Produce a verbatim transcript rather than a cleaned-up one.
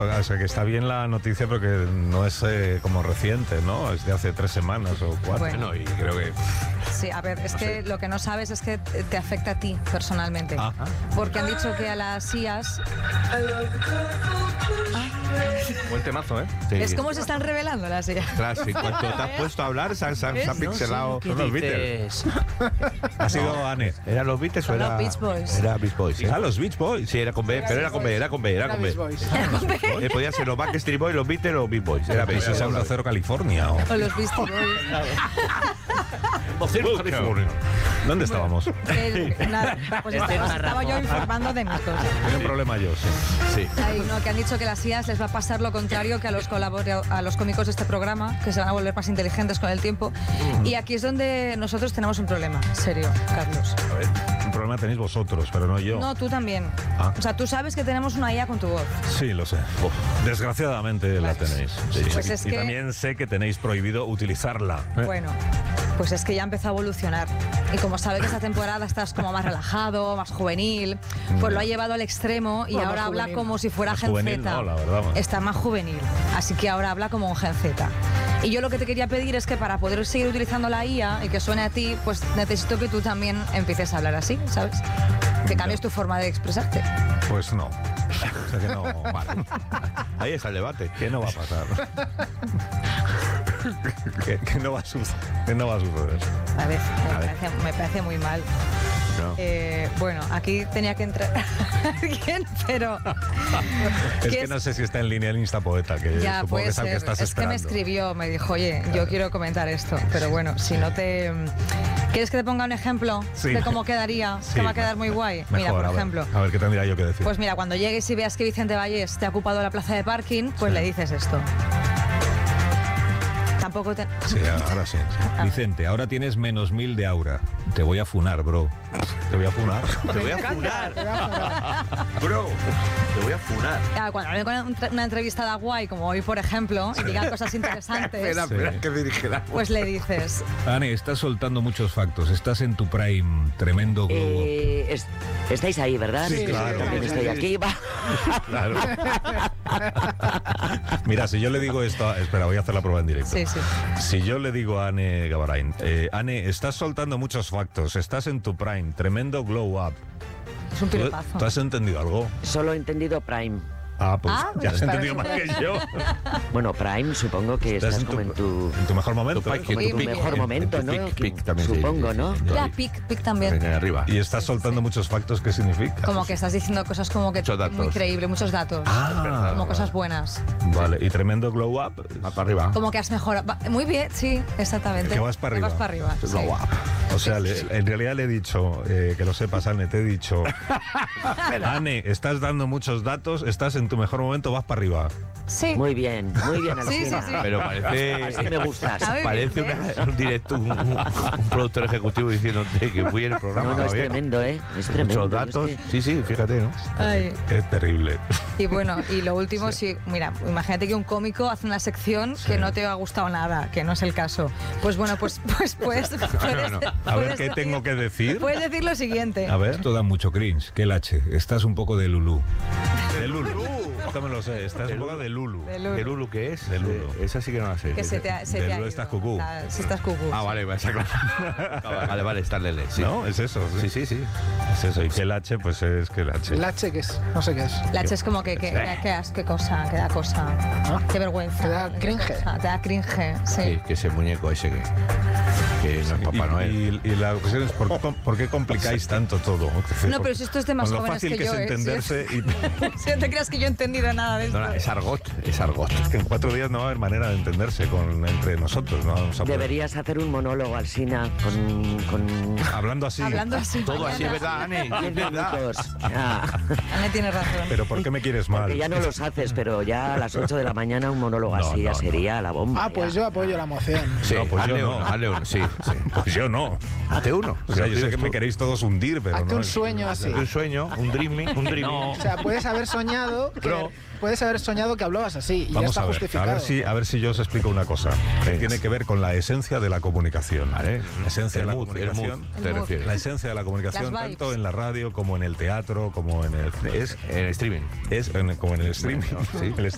O sea, que está bien la noticia porque no es eh, como reciente, ¿no? Es de hace tres semanas o cuatro. Bueno. ¿no? Y creo que... Sí, a ver, es no que sé. lo que no sabes es que te afecta a ti personalmente. Ah. Porque han dicho que a las I As... Buen temazo, ¿eh? Sí. Es como se están revelando las I As. Claro, sí, cuando te has puesto a hablar, se han, se han- se han ¿Ves? pixelado. Son los Beatles. Ha sido Anne. ¿Eran los Beatles o Son era...? los Beach Boys. Era Beach Boys. ¿sí? Ah, los Beach Boys. Sí, era con B, pero era con B, era con B, era con B. Beach Boys. Eh, podía ser los Backstreet Boys, los Beatles o los Beach Boys. Era B. Ese es Onda Cero California. O... O los Beastie Boys. ¿Dónde estábamos? Eh, nada, pues Este estaba, es estaba yo informando de mis cosas. Tiene un problema yo, sí. Sí. Ay, no, que han dicho que a las I As les va a pasar lo contrario que a los colabora- a los cómicos de este programa, que se van a volver más inteligentes con el tiempo. Y aquí es donde nosotros tenemos un problema, serio, Carlos. A ver, un problema tenéis vosotros, pero no yo. No, tú también. Ah. O sea, tú sabes que tenemos una I A con tu voz. Sí, lo sé. Desgraciadamente la tenéis. Sí. Pues es y que- también sé que tenéis prohibido utilizarla. ¿eh? Bueno, pues es que ya empezó a evolucionar. Y como sabe que esta temporada estás como más relajado, más juvenil, pues lo ha llevado al extremo y Bueno, ahora más habla juvenil. como si fuera Más Gen juvenil, Z. no, la verdad. Está más juvenil. Así que ahora habla como un Gen Z. Y yo lo que te quería pedir es que para poder seguir utilizando la I A y que suene a ti, pues necesito que tú también empieces a hablar así, ¿sabes? Que cambies tu forma de expresarte. Pues no. O sea que no, vale. Ahí está el debate. Que no va a pasar. que, que no va a suceder. Que no va a suceder. A ver, me, A ver. Parece, me parece muy mal. No. Eh, bueno, aquí tenía que entrar alguien, pero... Es ¿Qué que es? no sé si está en línea el Instapoeta, que Ya, supongo puede que es al ser. que estás Es que me esperando. escribió, me dijo, oye, yo quiero comentar esto. Pero bueno, si no te... ¿Quieres que te ponga un ejemplo Sí. de cómo quedaría? Sí, que va a quedar muy guay. Mejor, Mira, por a ver, ejemplo... A ver, ¿qué tendría yo que decir? Pues mira, cuando llegues y veas que Vicente Vallés te ha ocupado la plaza de parking, pues Sí. le dices esto. Tampoco te... Sí, ahora sí, sí. Ah. Vicente, ahora tienes menos mil de aura. Te voy a funar, bro. Te voy a funar. Te voy a funar. Bro, te voy a funar. Ah, cuando hable con una entrevistada guay, como hoy, por ejemplo, y diga cosas interesantes, Espera, Sí. espera, que me dijera. pues le dices... Anne, estás soltando muchos factos. Estás en tu prime. Tremendo globo. Eh, es- estáis ahí, ¿verdad? Sí, claro. También estoy aquí. Va. Claro. Mira, si yo le digo esto... a- Espera, voy a hacer la prueba en directo. Sí, sí. Si yo le digo a Anne Gavarain, eh, Anne, estás soltando muchos factos, estás en tu prime, tremendo glow up. Es un ¿Tú, piropazo. tú has entendido algo? Solo he entendido Prime. Ah, pues Ah, ya has pues entendido más parece- que yo. Bueno, Prime supongo que estás, en como tu, en tu, en tu mejor momento. Tu ¿eh? pick, Oye, tu muy mejor bien. momento, En tu ¿no? pic, pic también, sí, Supongo, sí, ¿no? sí. Ya, pic, pic también. En arriba. Y estás soltando muchos factos, ¿qué significa? Como que estás diciendo cosas como que Muchos datos. muy creíble, muchos datos. Ah, como cosas buenas. Vale, y tremendo glow up. Va para arriba. Como que has mejorado. Va- Muy bien, sí, exactamente. Que vas para arriba. Que vas para arriba. sí. Glow up. O sea, le- en realidad le he dicho, eh, que lo sepas, Anne, te he dicho, Anne, estás dando muchos datos, estás en tu mejor momento, vas para arriba. Sí. Muy bien, muy bien, Sí, sí, Alsina. sí. Pero parece... Así me gustas. A ver, Parece bien, una- un directo, un, un- un productor ejecutivo diciéndote que fui en el programa. No, no, es Javier. tremendo, ¿eh? Es tremendo. Muchos datos. es que- Sí, sí, fíjate, ¿no? Ay. Es terrible. Y bueno, y lo último, sí. mira, imagínate que un cómico hace una sección Sí. que no te ha gustado nada, que no es el caso. Pues bueno, pues, pues puedes, puedes, no. A ver, puedes ¿qué decir- tengo que decir? Puedes decir lo siguiente. A ver. Esto da mucho cringe. ¿Qué lache? Estás un poco de Lulú. De Lulu. Esto me lo sé. Estás un poco de Lulu. De Lulu. ¿De Lulu qué es? De Lulu. Eh, Esa sí que no la sé. Que se te ha, se de te ha Lulu ido. estás cucú. Ah, sí, estás cucú. Ah, vale, va a ser claro. Vale, vale, está Lele. Sí. ¿No? Es eso. Sí, sí, sí. Es eso. Y que lache, pues es que lache. Lache, ¿qué es? No sé qué es. La H es como que, que, que, que as- qué cosa, que da cosa. Qué vergüenza. Te da qué cringe. cosa, Te da cringe, sí. Sí, que ese muñeco ese que, que no es Papá Noel. Y, y, y la cuestión es, ¿por qué, com- por qué complicáis tanto todo? Es decir, No, por- pero si esto es de más con lo jóvenes fácil que que, yo, es ¿eh? entenderse y Si no te creas que yo he entendido nada de esto. No, no, es argot, es argot. que en cuatro días no va a haber manera de entenderse con, entre nosotros. No vamos a poder- Deberías hacer un monólogo, Alsina, con, con Hablando así. Hablando así. Todo así es verdad, Anne, es diez verdad. minutos. Ah, Anne tiene razón. Pero ¿por qué me quieres mal? que ya no los haces, pero ya a las ocho de la mañana un monólogo No, así ya no, sería la bomba. Ah, pues ya. yo apoyo la moción. Sí, No, pues hazle yo no. uno, hazle uno, sí, sí. Pues yo no. Hazte uno. O sea, yo sé que me Hazte queréis todos hundir, pero Hazte no. un sueño así. un sueño, un dreaming, un dreaming. O sea, puedes haber soñado que, Bro. puedes haber soñado que hablabas así y ya Vamos está a ver, a justificado. ver si a ver si yo os explico una cosa que tiene que ver con la esencia de la comunicación. Vale. La esencia El de la mood, el comunicación. mood, El te mood. refieres. La esencia de la comunicación, Las vibes. tanto en la radio como en el teatro, como en el es En streaming. es en- como en el streaming, Sí. el